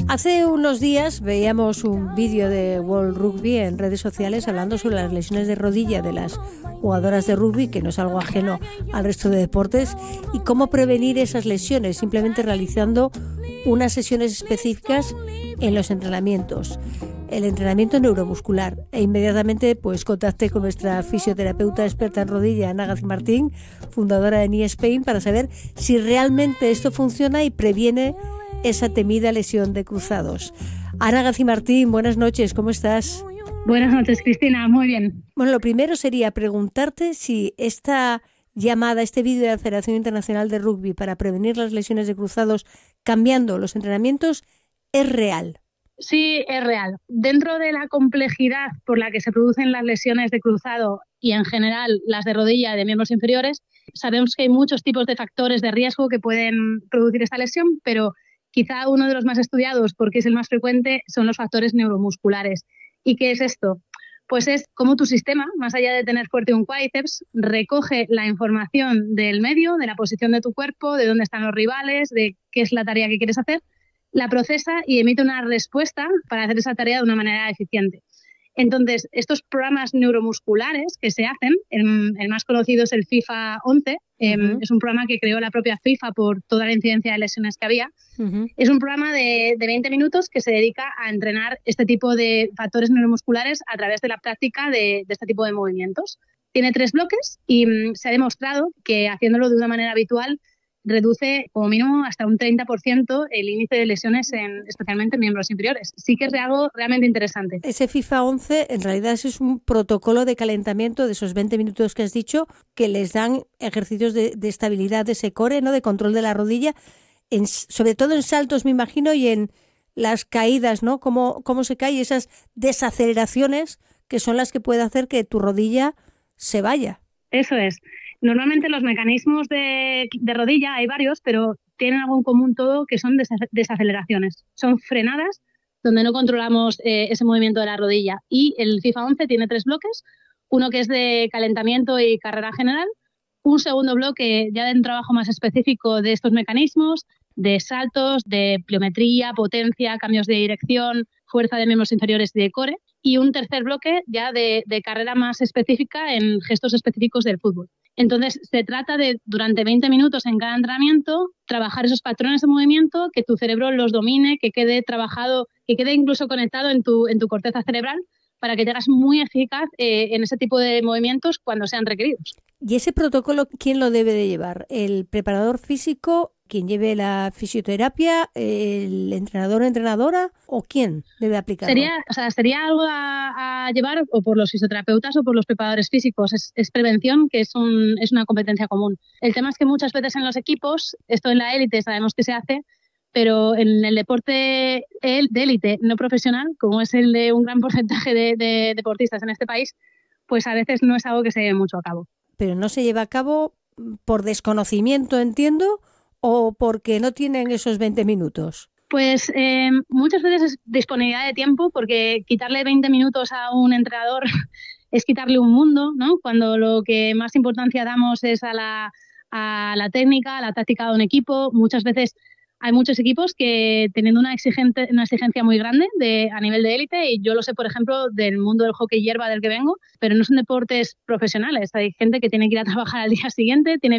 Hace unos días veíamos un vídeo de World Rugby en redes sociales hablando sobre las lesiones de rodilla de las jugadoras de rugby, que no es algo ajeno al resto de deportes, y cómo prevenir esas lesiones, simplemente realizando unas sesiones específicas en los entrenamientos. El entrenamiento neuromuscular. E inmediatamente pues contacté con nuestra fisioterapeuta experta en rodilla, Ana García-Martín, fundadora de Knee Spain, para saber si realmente esto funciona y previene esa temida lesión de cruzados. Ana García-Martín, buenas noches, ¿cómo estás? Buenas noches, Cristina, muy bien. Bueno, lo primero sería preguntarte si esta llamada, este vídeo de la Federación Internacional de Rugby para prevenir las lesiones de cruzados cambiando los entrenamientos es real. Sí, es real. Dentro de la complejidad por la que se producen las lesiones de cruzado y en general las de rodilla de miembros inferiores, sabemos que hay muchos tipos de factores de riesgo que pueden producir esta lesión, pero quizá uno de los más estudiados, porque es el más frecuente, son los factores neuromusculares. ¿Y qué es esto? Pues es cómo tu sistema, más allá de tener fuerte un cuádriceps, recoge la información del medio, de la posición de tu cuerpo, de dónde están los rivales, de qué es la tarea que quieres hacer, la procesa y emite una respuesta para hacer esa tarea de una manera eficiente. Entonces, estos programas neuromusculares que se hacen, el más conocido es el FIFA 11, es un programa que creó la propia FIFA por toda la incidencia de lesiones que había. Es un programa de 20 minutos que se dedica a entrenar este tipo de factores neuromusculares a través de la práctica de este tipo de movimientos. Tiene 3 bloques y se ha demostrado que haciéndolo de una manera habitual reduce como mínimo hasta un 30% el índice de lesiones, especialmente en miembros inferiores. Sí que es algo realmente interesante. Ese FIFA 11 en realidad es un protocolo de calentamiento de esos 20 minutos que has dicho, que les dan ejercicios de estabilidad de ese core, ¿no? De control de la rodilla, sobre todo en saltos, me imagino, y en las caídas, ¿no? Cómo se cae, esas desaceleraciones que son las que puede hacer que tu rodilla se vaya. Eso es. Normalmente los mecanismos de rodilla hay varios, pero tienen algo en común todo, que son desaceleraciones. Son frenadas donde no controlamos ese movimiento de la rodilla. Y el FIFA 11 tiene 3 bloques, uno que es de calentamiento y carrera general, un segundo bloque ya de un trabajo más específico de estos mecanismos, de saltos, de pliometría, potencia, cambios de dirección, fuerza de miembros inferiores y de core, y un tercer bloque ya de carrera más específica en gestos específicos del fútbol. Entonces, se trata de, durante 20 minutos en cada entrenamiento, trabajar esos patrones de movimiento, que tu cerebro los domine, que quede trabajado, que quede incluso conectado en tu corteza cerebral, para que te hagas muy eficaz en ese tipo de movimientos cuando sean requeridos. ¿Y ese protocolo quién lo debe de llevar? ¿El preparador físico, quien lleve la fisioterapia, el entrenador o entrenadora, o quién debe aplicarlo? Sería algo a llevar o por los fisioterapeutas o por los preparadores físicos. Es prevención, que es una competencia común. El tema es que muchas veces en los equipos, esto en la élite sabemos que se hace, pero en el deporte de élite no profesional, como es el de un gran porcentaje de deportistas en este país, pues a veces no es algo que se lleve mucho a cabo. Pero no se lleva a cabo por desconocimiento, entiendo, o porque no tienen esos 20 minutos. Pues muchas veces es disponibilidad de tiempo, porque quitarle 20 minutos a un entrenador es quitarle un mundo, ¿no? Cuando lo que más importancia damos es a la técnica, a la táctica de un equipo. Muchas veces hay muchos equipos que teniendo una exigencia muy grande a nivel de élite, y yo lo sé, por ejemplo, del mundo del hockey hierba del que vengo, pero no son deportes profesionales. Hay gente que tiene que ir a trabajar al día siguiente, tiene